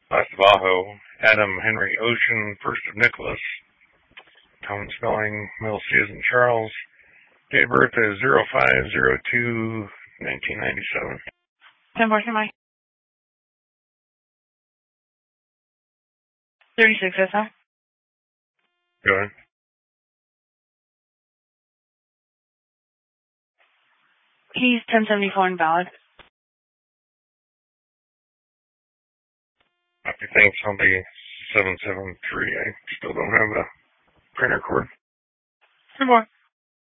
Last of Aho, Adam Henry Ocean, first of Nicholas, Tom spelling, middle C as in Charles. Date of birth is 05/02/1997. 10-4, Mike. 36 SL. Go ahead. He's 1074 invalid. Happy thanks, I'll be 773. I still don't have a printer cord. 10-4.